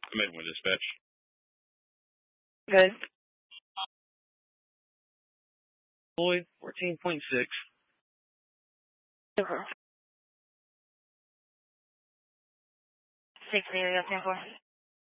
I'm in with dispatch. Good. Floyd, 14.6. Super. 6 area, 10 4.